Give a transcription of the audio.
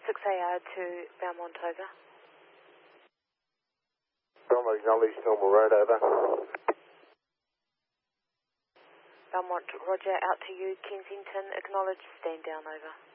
6AR to Belmont, over. Belmont acknowledged, normal road, over. Belmont, roger, out to you. Kensington, acknowledged, stand down, over.